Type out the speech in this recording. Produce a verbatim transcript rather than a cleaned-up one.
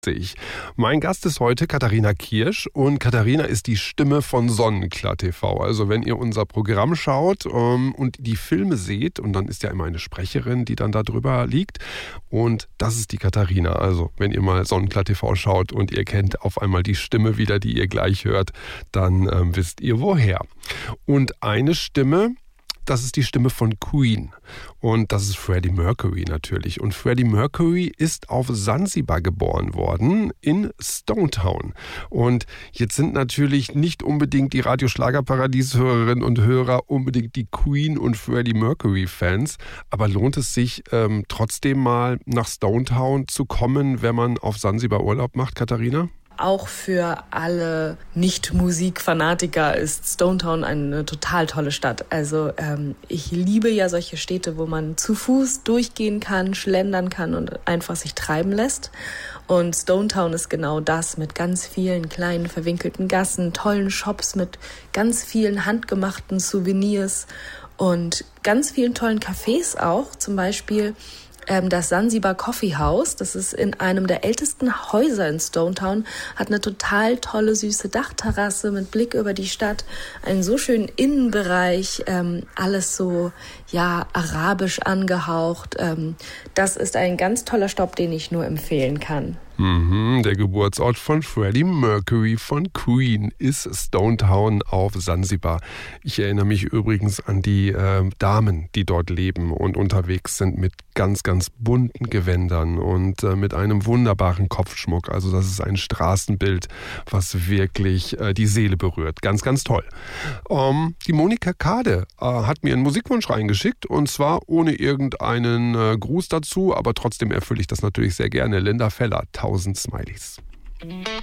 Ich. Mein Gast ist heute Katharina Kirsch und Katharina ist die Stimme von Sonnenklar T V. Also wenn ihr unser Programm schaut ähm, und die Filme seht, und dann ist ja immer eine Sprecherin, die dann da drüber liegt, und das ist die Katharina. Also wenn ihr mal Sonnenklar T V schaut und ihr kennt auf einmal die Stimme wieder, die ihr gleich hört, dann ähm, wisst ihr woher. Und eine Stimme, das ist die Stimme von Queen und das ist Freddie Mercury natürlich. Und Freddie Mercury ist auf Sansibar geboren worden, in Stone Town. Und jetzt sind natürlich nicht unbedingt die Radio-Schlager-Paradies-Hörerinnen und Hörer unbedingt die Queen- und Freddie Mercury-Fans, aber lohnt es sich ähm, trotzdem mal nach Stone Town zu kommen, wenn man auf Sansibar Urlaub macht, Katharina? Auch für alle Nicht-Musik-Fanatiker ist Stone Town eine total tolle Stadt. Also ähm, ich liebe ja solche Städte, wo man zu Fuß durchgehen kann, schlendern kann und einfach sich treiben lässt. Und Stone Town ist genau das, mit ganz vielen kleinen verwinkelten Gassen, tollen Shops mit ganz vielen handgemachten Souvenirs und ganz vielen tollen Cafés auch. Zum Beispiel das Sansibar Coffee House, das ist in einem der ältesten Häuser in Stone Town, hat eine total tolle, süße Dachterrasse mit Blick über die Stadt, einen so schönen Innenbereich, ähm, alles so, ja, arabisch angehaucht. Ähm, das ist ein ganz toller Stopp, den ich nur empfehlen kann. Mhm, der Geburtsort von Freddie Mercury von Queen ist Stone Town auf Sansibar. Ich erinnere mich übrigens an die äh, Damen, die dort leben und unterwegs sind mit ganz, ganz bunten Gewändern und äh, mit einem wunderbaren Kopfschmuck. Also das ist ein Straßenbild, was wirklich äh, die Seele berührt. Ganz, ganz toll. Ähm, die Monika Kade äh, hat mir einen Musikwunsch reingeschickt und zwar ohne irgendeinen äh, Gruß dazu, aber trotzdem erfülle ich das natürlich sehr gerne. Linda Feller, tausend Smileys.